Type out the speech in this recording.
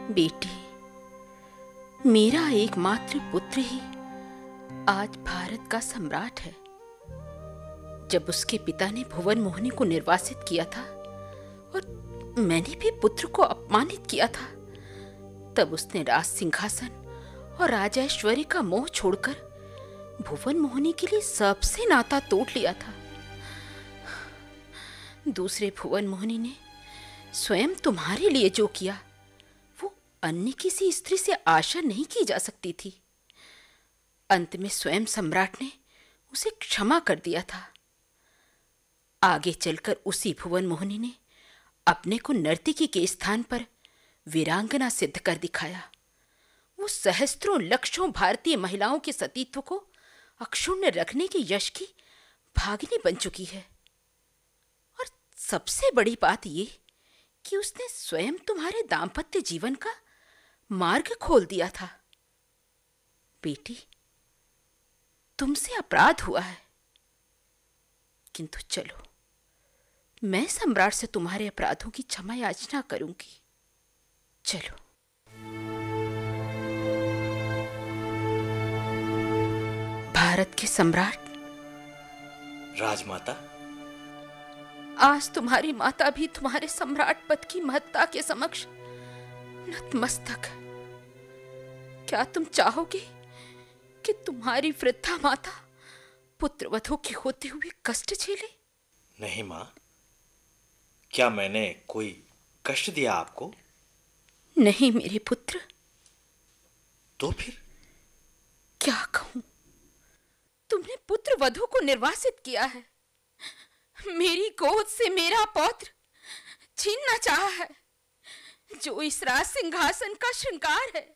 बेटी, मेरा एकमात्र पुत्र ही आज भारत का सम्राट है। जब उसके पिता ने भुवन मोहिनी को निर्वासित किया था और मैंने भी पुत्र को अपमानित किया था, तब उसने राज सिंहासन और राजैश्वर्य का मोह छोड़कर भुवन मोहिनी के लिए सबसे नाता तोड़ लिया था। दूसरे भुवन मोहिनी ने स्वयं तुम्हारे लिए जो किया वो अन्य किसी स्त्री से आशा नहीं की जा सकती थी। अंत में स्वयं सम्राट ने उसे क्षमा कर दिया था। आगे चलकर उसी भुवन मोहिनी ने अपने को नर्तकी के स्थान पर वीरांगना सिद्ध कर दिखाया। वो सहस्त्रों लक्षों भारतीय महिलाओं के सतीत्व को अक्षुण्ण रखने के यश की भागिनी बन चुकी है। और सबसे बड़ी बात ये कि उसने स्वयं तुम्हारे दाम्पत्य जीवन का मार्ग खोल दिया था। बेटी, तुमसे अपराध हुआ है, किंतु चलो, मैं सम्राट से तुम्हारे अपराधों की क्षमा याचना करूंगी। चलो। भारत के सम्राट। राजमाता, आज तुम्हारी माता भी तुम्हारे सम्राट पद की महत्ता के समक्ष नतमस्तक है। क्या तुम चाहोगे कि तुम्हारी वृद्धा माता पुत्रवधू के होते हुए कष्ट झेले? नहीं मां, क्या मैंने कोई कष्ट दिया आपको? नहीं मेरे पुत्र। तो फिर क्या कहूं? तुमने पुत्र वधू को निर्वासित किया है। मेरी गोद से मेरा पौत्र छीनना चाहा है, जो इस राज सिंहासन का श्रृंगार है।